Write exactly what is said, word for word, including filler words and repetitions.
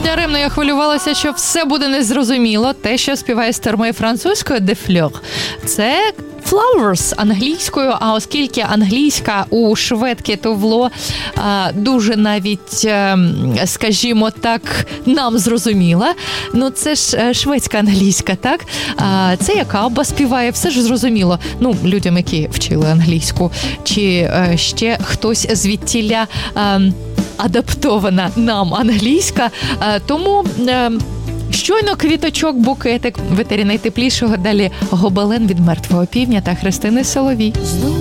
Даремно я хвилювалася, що все буде незрозуміло. Те, що співає Стормей французькою «de fleur», це flowers англійською, а оскільки англійська у шведки Товло а, дуже навіть, а, скажімо так, нам зрозуміла, ну це ж шведська англійська, так? А, це яка Абба співає, все ж зрозуміло. Ну, людям, які вчили англійську, чи а, ще хтось звідтіля а, адаптована нам англійська, а, тому... А, щойно квіточок, букетик, ветері найтеплішого, далі гобелен від мертвого півня та Христини Соловій.